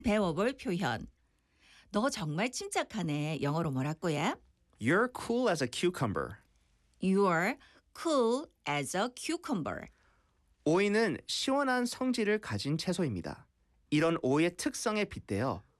배워볼 표현. 너 정말 침착하네. 영어로 뭐라고요? You're cool as a cucumber. You're cool as a cucumber. 오이는 시원한 성질을 가진 채소입니다. 이런 오이의 특성에 빗대어